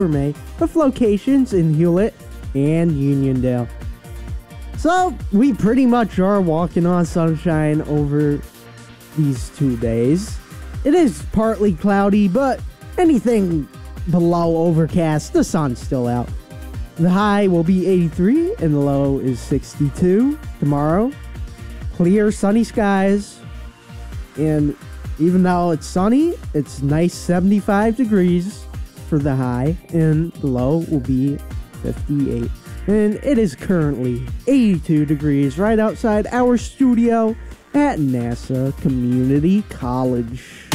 May, with locations in Hewlett and Uniondale. So we pretty much are walking on sunshine over these 2 days. It is partly cloudy, but anything below overcast, the sun's still out. The high will be 83 and the low is 62 tomorrow. Clear, sunny skies. And even though it's sunny, it's nice 75 degrees for the high, and the low will be 58. And it is currently 82 degrees right outside our studio at NASA Community College.